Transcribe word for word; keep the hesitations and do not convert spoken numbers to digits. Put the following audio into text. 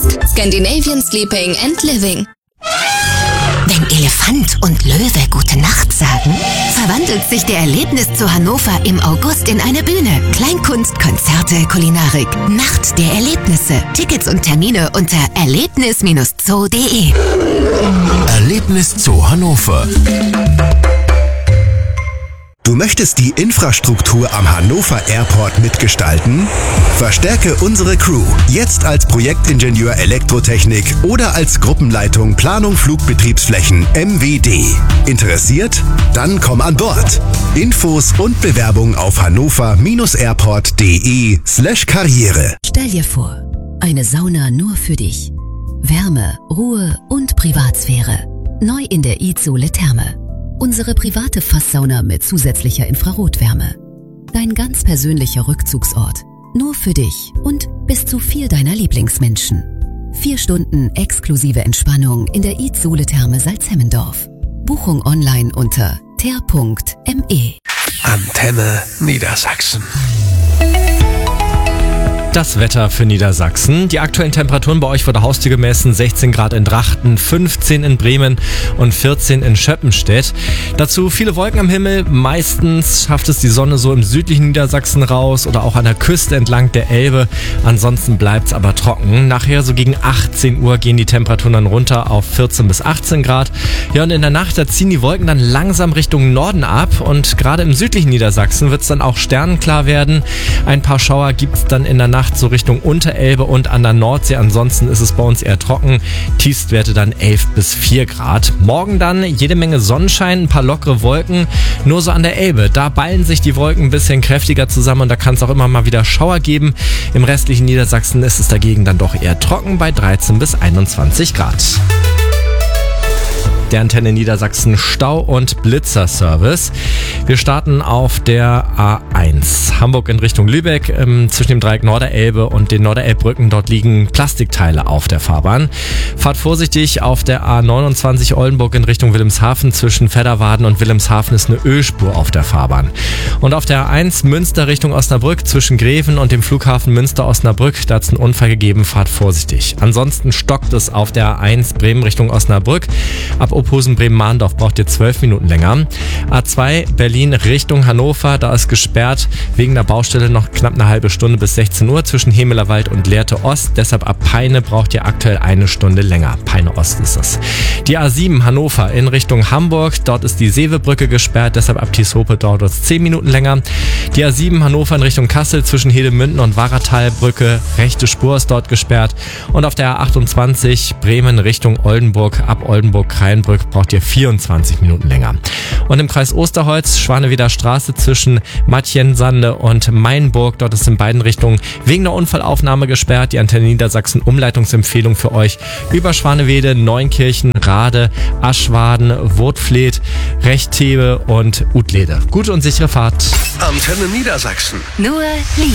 Scandinavian Sleeping and Living. Wenn Elefant und Löwe Gute Nacht sagen, verwandelt sich der Erlebniszoo Hannover im August in eine Bühne. Kleinkunst, Konzerte, Kulinarik. Nacht der Erlebnisse. Tickets und Termine unter erlebnis Bindestrich zoo punkt de. Erlebniszoo Hannover. Du möchtest die Infrastruktur am Hannover Airport mitgestalten? Verstärke unsere Crew jetzt als Projektingenieur Elektrotechnik oder als Gruppenleitung Planung Flugbetriebsflächen M W D. Interessiert? Dann komm an Bord. Infos und Bewerbung auf hannover-airport.de slash Karriere. Stell dir vor, eine Sauna nur für dich. Wärme, Ruhe und Privatsphäre. Neu in der iZoo Le Therme. Unsere private Fasssauna mit zusätzlicher Infrarotwärme. Dein ganz persönlicher Rückzugsort. Nur für dich und bis zu vier deiner Lieblingsmenschen. Vier Stunden exklusive Entspannung in der iZoo Le Therme Salzhemmendorf. Buchung online unter ter punkt me. Antenne Niedersachsen. Das Wetter für Niedersachsen. Die aktuellen Temperaturen bei euch vor der Haustür gemessen: sechzehn Grad in Drachten, fünfzehn in Bremen und vierzehn in Schöppenstedt. Dazu viele Wolken am Himmel. Meistens schafft es die Sonne so im südlichen Niedersachsen raus oder auch an der Küste entlang der Elbe. Ansonsten bleibt es aber trocken. Nachher so gegen achtzehn Uhr gehen die Temperaturen dann runter auf vierzehn bis achtzehn Grad. Ja, und in der Nacht, da ziehen die Wolken dann langsam Richtung Norden ab. Und gerade im südlichen Niedersachsen wird es dann auch sternenklar werden. Ein paar Schauer gibt es dann in der Nacht so Richtung Unterelbe und an der Nordsee. Ansonsten ist es bei uns eher trocken. Tiefstwerte dann elf bis vier Grad. Morgen dann jede Menge Sonnenschein, ein paar lockere Wolken. Nur so an der Elbe. Da ballen sich die Wolken ein bisschen kräftiger zusammen und da kann es auch immer mal wieder Schauer geben. Im restlichen Niedersachsen ist es dagegen dann doch eher trocken bei dreizehn bis einundzwanzig Grad. Der Antenne Niedersachsen Stau- und Blitzerservice. Wir starten auf der A eins. Hamburg in Richtung Lübeck. Ähm, zwischen dem Dreieck Norderelbe und den Norderelbbrücken. Dort liegen Plastikteile auf der Fahrbahn. Fahrt vorsichtig auf der A neunundzwanzig Oldenburg in Richtung Wilhelmshaven. Zwischen Fedderwarden und Wilhelmshaven ist eine Ölspur auf der Fahrbahn. Und auf der A eins Münster Richtung Osnabrück. Zwischen Greven und dem Flughafen Münster-Osnabrück. Da hat es einen Unfall gegeben. Fahrt vorsichtig. Ansonsten stockt es auf der A eins Bremen Richtung Osnabrück. Ab Ophusen Bremen-Mahndorf braucht ihr zwölf Minuten länger. A zwei Berlin Richtung Hannover, da ist gesperrt wegen der Baustelle noch knapp eine halbe Stunde bis sechzehn Uhr zwischen Hemelerwald und Lehrte Ost. Deshalb ab Peine braucht ihr aktuell eine Stunde länger. Peine Ost ist es. Die A sieben Hannover in Richtung Hamburg, dort ist die Seevebrücke gesperrt, deshalb ab Tieshope dauert es zehn Minuten länger. Die A sieben Hannover in Richtung Kassel zwischen Hedemünden und Wahratalbrücke, rechte Spur ist dort gesperrt. Und auf der A achtundzwanzig Bremen Richtung Oldenburg, ab Oldenburg-Kreinbrück braucht ihr vierundzwanzig Minuten länger. Und im Kreis Osterholz, Schwaneweder Straße zwischen Matjensande und Mainburg, dort ist in beiden Richtungen wegen der Unfallaufnahme gesperrt. Die Antenne Niedersachsen Umleitungsempfehlung für euch über Schwanewede, Neunkirchen, Rade, Aschwaden, Wurtfleet, Rechthebe und Utlede. Gute und sichere Fahrt. Antenne Niedersachsen. Nur Liebe.